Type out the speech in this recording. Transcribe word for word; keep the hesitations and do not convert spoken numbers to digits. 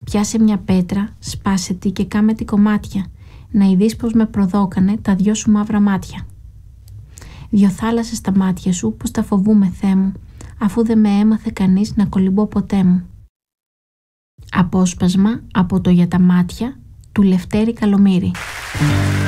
Πιάσε μια πέτρα, σπάσε τη και κάμε τη κομμάτια, να ειδείς πως με προδώκανε τα δυο σου μαύρα μάτια. Δυο θάλασσες στα μάτια σου, πως τα φοβούμαι, Θεέ μου, αφού δεν με έμαθε κανείς να κολυμπώ ποτέ μου. Απόσπασμα από το «Για τα μάτια» του Λευτέρη Καλομήρη.